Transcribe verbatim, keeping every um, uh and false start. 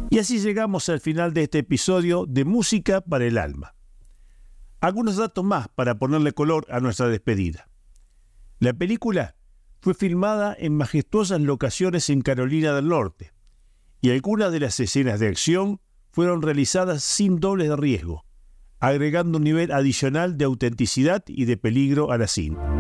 Y así llegamos al final de este episodio de Música para el Alma. Algunos datos más para ponerle color a nuestra despedida. La película fue filmada en majestuosas locaciones en Carolina del Norte, y algunas de las escenas de acción fueron realizadas sin dobles de riesgo, agregando un nivel adicional de autenticidad y de peligro a la cinta.